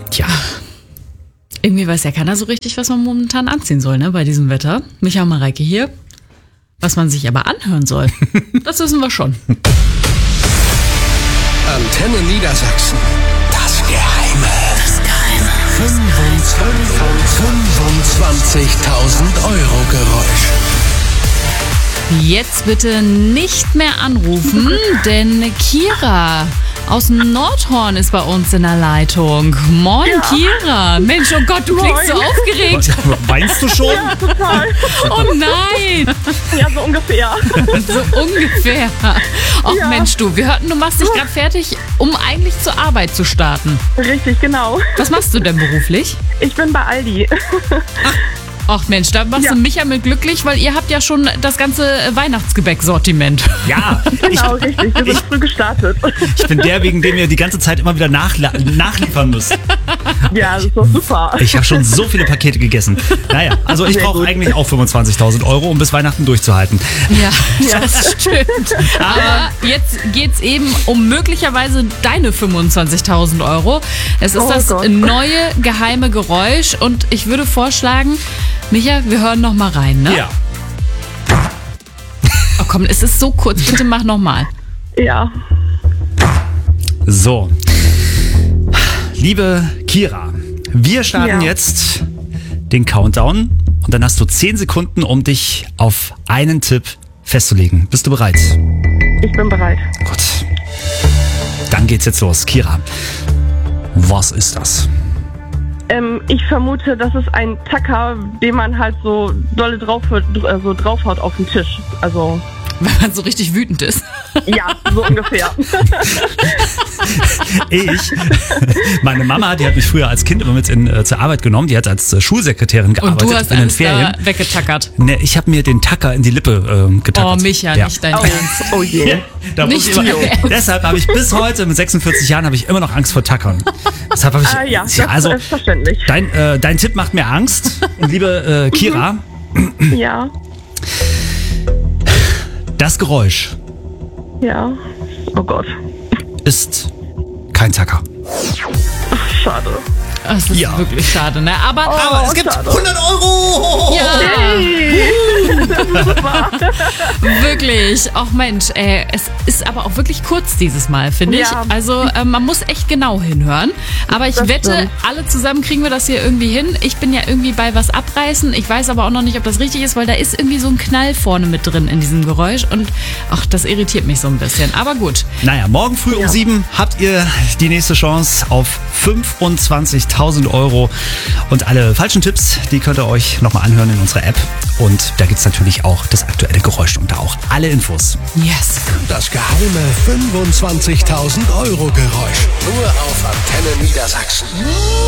Tja. Irgendwie weiß ja keiner so richtig, was man momentan anziehen soll, ne, bei diesem Wetter. Micha und Mareike hier. Was man sich aber anhören soll, das wissen wir schon. Antenne Niedersachsen. Das Geheime. 25.000 Euro Geräusch. Jetzt bitte nicht mehr anrufen, denn Kira aus Nordhorn ist bei uns in der Leitung. Moin, ja. Kira. Mensch, oh Gott, du klingst so aufgeregt. Weinst du schon? Ja, total. Oh nein. Ja, so ungefähr. So ungefähr. Ach Ja. Mensch, du, wir hörten, du machst dich gerade fertig, um eigentlich zur Arbeit zu starten. Richtig, genau. Was machst du denn beruflich? Ich bin bei Aldi. Ach Mensch, da machst Ja. du Micha mit glücklich, weil ihr habt ja schon das ganze Weihnachtsgebäck-Sortiment. Ja. Genau, richtig. Wir sind früh gestartet. Ich bin der, wegen dem ihr die ganze Zeit immer wieder nachliefern müsst. Ja, das ist doch super. Ich habe schon so viele Pakete gegessen. Naja, also ich Sehr brauche gut. eigentlich auch 25.000 Euro, um bis Weihnachten durchzuhalten. Ja, das stimmt. Aber jetzt geht's eben um möglicherweise deine 25.000 Euro. Es ist Oh das Gott. neue geheime Geräusch und ich würde vorschlagen, Micha, wir hören noch mal rein, ne? Ja. Oh komm, es ist so kurz, bitte mach noch mal. Ja. So. Liebe Kira, wir starten Ja. jetzt den Countdown und dann hast du 10 Sekunden, um dich auf einen Tipp festzulegen. Bist du bereit? Ich bin bereit. Gut. Dann geht's jetzt los. Kira, was ist das? Ich vermute, das ist ein Tacker, den man halt so dolle draufhaut auf den Tisch. Also, Wenn man so richtig wütend ist. ja, so ungefähr. Meine Mama, die hat mich früher als Kind immer mit zur Arbeit genommen. Die hat als Schulsekretärin Und gearbeitet du hast in den alles Ferien. da weggetackert. Ne, ich habe mir den Tacker in die Lippe getackert. Oh, Micha, Ja. nicht dein Oh, Ernst. oh je. Da muss Nicht ich immer, dein Ernst. deshalb habe ich bis heute, mit 46 Jahren, habe ich immer noch Angst vor Tackern. Deshalb habe ich, Ja, das also ist verständlich. dein Tipp macht mir Angst. Und liebe Kira, Ja, das Geräusch ja. Oh Gott. ist kein Tacker. Schade. Das ist Ja. wirklich schade, ne? Aber Es gibt schade. 100 Euro! ja, Hey. wirklich. Ach Mensch, es ist aber auch wirklich kurz dieses Mal, finde ich. Ja. Also man muss echt genau hinhören. Aber ich Das wette, stimmt. alle zusammen kriegen wir das hier irgendwie hin. Ich bin ja irgendwie bei was abreißen. Ich weiß aber auch noch nicht, ob das richtig ist, weil da ist irgendwie so ein Knall vorne mit drin in diesem Geräusch. Und ach, das irritiert mich so ein bisschen. Aber gut. Naja, morgen früh um Ja. 7 habt ihr die nächste Chance auf 25.000 Euro. Und alle falschen Tipps, die könnt ihr euch nochmal anhören in unserer App. Und da gibt's natürlich auch das aktuelle Geräusch und da auch alle Infos. Yes. Das geheime 25.000 Euro Geräusch. Nur auf Antenne Niedersachsen.